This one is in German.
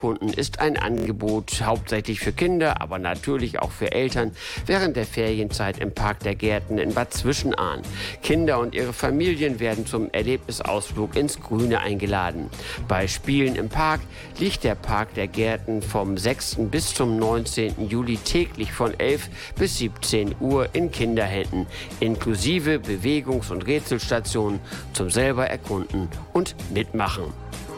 Kunden ist ein Angebot hauptsächlich für Kinder, aber natürlich auch für Eltern während der Ferienzeit im Park der Gärten in Bad Zwischenahn. Kinder und ihre Familien werden zum Erlebnisausflug ins Grüne eingeladen. Bei Spielen im Park liegt der Park der Gärten vom 6. bis zum 19. Juli täglich von 11 bis 17 Uhr in Kinderhänden, inklusive Bewegungs- und Rätselstationen zum selber erkunden und mitmachen.